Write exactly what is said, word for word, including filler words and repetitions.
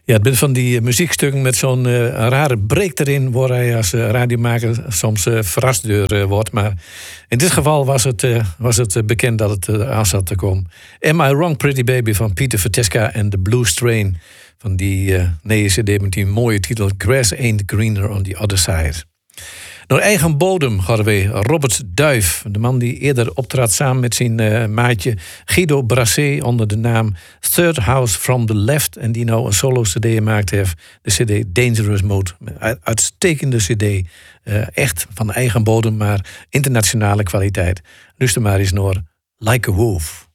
Ja, het bent van die muziekstukken met zo'n uh, rare break erin, waar hij als uh, radiomaker soms uh, verrast door uh, wordt. Maar in dit geval was het, uh, was het uh, bekend dat het uh, aan zat te komen. Am I Wrong, Pretty Baby van Peter Veteska en The Blues Train van die uh, nieuwe cd met die mooie titel Grass Ain't Greener on the Other Side. Naar eigen bodem hadden we Robert Duif. De man die eerder optrad samen met zijn uh, maatje Guido Brassé onder de naam Third House from the Left. En die nou een solo-cd gemaakt heeft. De cd Dangerous Mode. Uitstekende cd. Uh, echt van eigen bodem, maar internationale kwaliteit. Luister maar eens naar Like a Wolf.